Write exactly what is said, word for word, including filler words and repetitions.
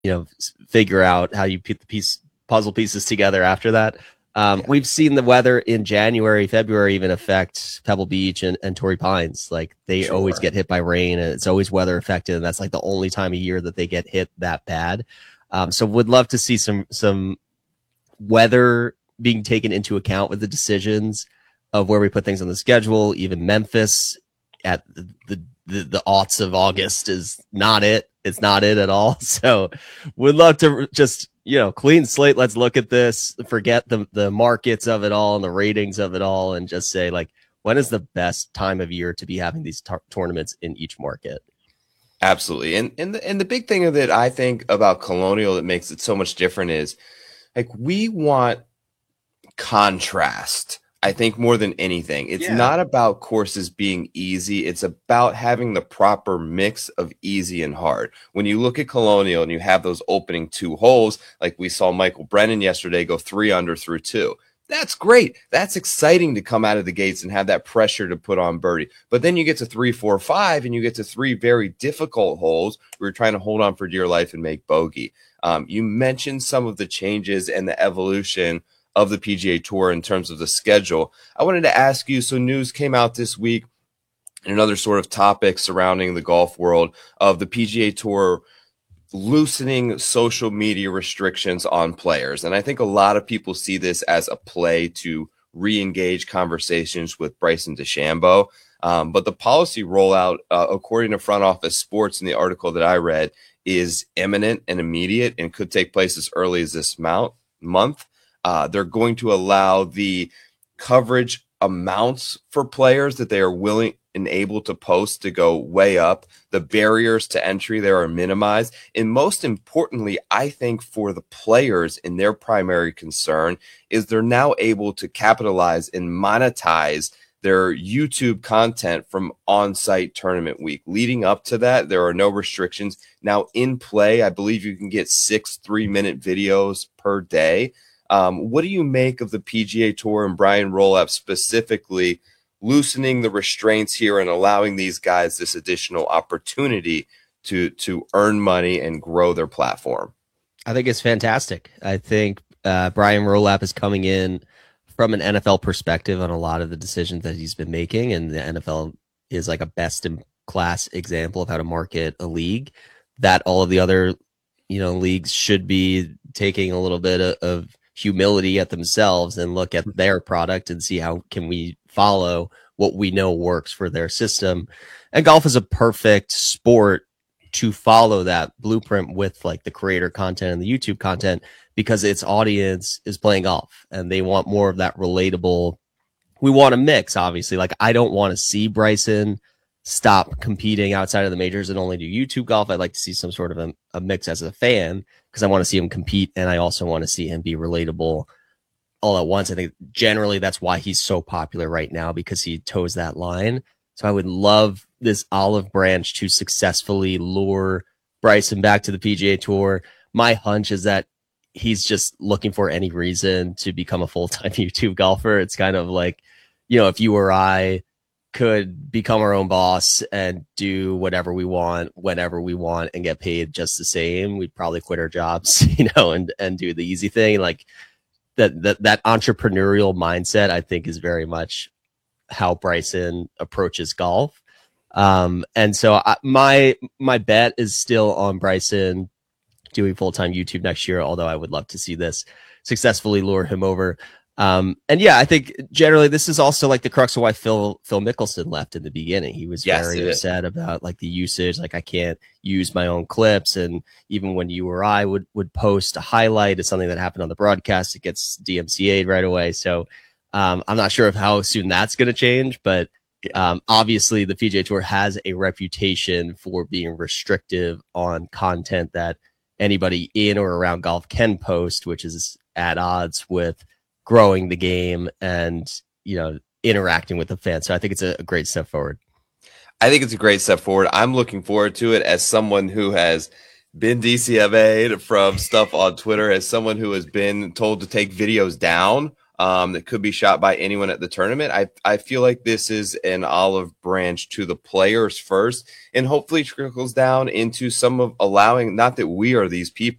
you know, figure out how you put the piece puzzle pieces together after that. Um, Yeah. we've seen the weather in January, February even affect Pebble Beach and, and Torrey Pines. Like they always Sure. get hit by rain, and it's always weather affected. And that's like the only time of year that they get hit that bad. Um, so would love to see some some weather being taken into account with the decisions of where we put things on the schedule. Even Memphis at the the, the, the aughts of August is not it. It's not it at all. So would love to just, you know, clean slate. Let's look at this, forget the, the markets of it all and the ratings of it all, and just say, like, when is the best time of year to be having these t- tournaments in each market? Absolutely. And and the, and the big thing that I think about Colonial that makes it so much different is like we want contrast. I think more than anything, it's Yeah. not about courses being easy. It's about having the proper mix of easy and hard. When you look at Colonial and you have those opening two holes, like we saw Michael Brennan yesterday go three under through two. That's great. That's exciting to come out of the gates and have that pressure to put on birdie. But then you get to three, four, five, and you get to three very difficult holes where you're trying to hold on for dear life and make bogey. Um, you mentioned some of the changes and the evolution of the P G A Tour in terms of the schedule. I wanted to ask you, so news came out this week and another sort of topic surrounding the golf world of the P G A Tour loosening social media restrictions on players. And I think a lot of people see this as a play to re-engage conversations with Bryson DeChambeau. Um, but the policy rollout, uh, according to Front Office Sports in the article that I read, is imminent and immediate and could take place as early as this mount, month. Uh, they're going to allow the coverage amounts for players that they are willing and able to post to go way up. The barriers to entry there are minimized. And most importantly, I think for the players and their primary concern is they're now able to capitalize and monetize their YouTube content from on-site tournament week. Leading up to that, there are no restrictions. Now in play, I believe you can get six three-minute videos per day. Um, what do you make of the P G A Tour and Brian Rolapp specifically loosening the restraints here and allowing these guys this additional opportunity to to earn money and grow their platform? I think it's fantastic. I think uh, Brian Rolapp is coming in from an N F L perspective on a lot of the decisions that he's been making, and the N F L is like a best in class example of how to market a league that all of the other, you know, leagues should be taking a little bit of, of humility at themselves and look at their product and see how can we follow what we know works for their system. And golf is a perfect sport to follow that blueprint with like the creator content and the YouTube content, because its audience is playing golf and they want more of that relatable. We want a mix, obviously. Like, I don't want to see Bryson stop competing outside of the majors and only do YouTube golf. I'd like to see some sort of a, a mix as a fan, because I want to see him compete and I also want to see him be relatable all at once. I think generally that's why he's so popular right now, because he toes that line. So I would love this olive branch to successfully lure Bryson back to the P G A Tour. My hunch is that he's just looking for any reason to become a full-time YouTube golfer. It's kind of like, you know, if you or I could become our own boss and do whatever we want, whenever we want, and get paid just the same, we'd probably quit our jobs, you know, and, and do the easy thing. Like that, that, that entrepreneurial mindset, I think, is very much how Bryson approaches golf. Um, and so I, my, my bet is still on Bryson doing full-time YouTube next year, although I would love to see this successfully lure him over. Um, and yeah, I think generally this is also like the crux of why Phil Phil Mickelson left in the beginning. He was Yes, very it is. upset about like the usage, like I can't use my own clips. And even when you or I would would post a highlight of something that happened on the broadcast, it gets D M C A'd right away. So um, I'm not sure of how soon that's going to change, but um, obviously the P G A Tour has a reputation for being restrictive on content that anybody in or around golf can post, which is at odds with growing the game and, you know, interacting with the fans. So I think it's a, a great step forward. I think it's a great step forward. I'm looking forward to it as someone who has been D C M A'd from stuff on Twitter, as someone who has been told to take videos down um, that could be shot by anyone at the tournament. I, I feel like this is an olive branch to the players first, and hopefully trickles down into some of allowing, not that we are these people,